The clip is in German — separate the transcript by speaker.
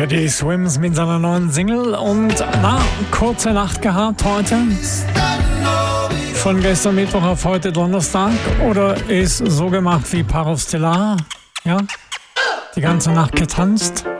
Speaker 1: Die Swims mit seiner neuen Single und kurze Nacht gehabt heute. Von gestern Mittwoch auf heute Donnerstag oder ist so gemacht wie Paar of Stellar? Ja, die ganze Nacht getanzt.